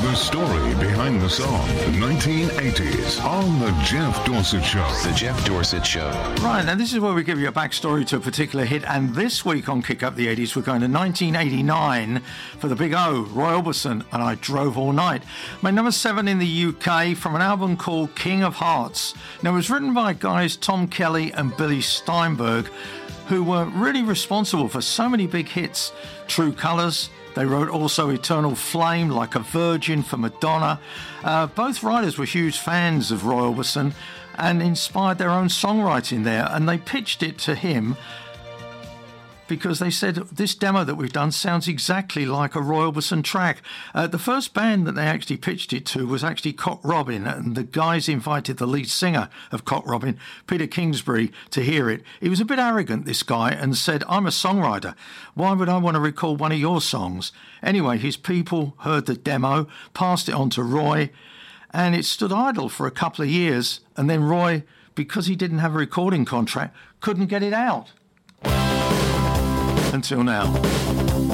The story behind the song, 1980s, on The Jeff Dorsett Show. The Jeff Dorsett Show. Right, now this is where we give you a backstory to a particular hit, and this week on Kick Up the 80s, we're going to 1989 for the big O, Roy Orbison, and I Drove All Night. Made number 7 in the UK from an album called King of Hearts. Now, it was written by guys Tom Kelly and Billy Steinberg, who were really responsible for so many big hits. True Colours. They wrote also Eternal Flame, Like a Virgin for Madonna. Both writers were huge fans of Roy Orbison and inspired their own songwriting there, and they pitched it to him because they said, this demo that we've done sounds exactly like a Roy Orbison track. The first band that they actually pitched it to was actually Cock Robin, and the guys invited the lead singer of Cock Robin, Peter Kingsbury, to hear it. He was a bit arrogant, this guy, and said, I'm a songwriter. Why would I want to record one of your songs? Anyway, his people heard the demo, passed it on to Roy, and it stood idle for a couple of years, and then Roy, because he didn't have a recording contract, couldn't get it out. Until now.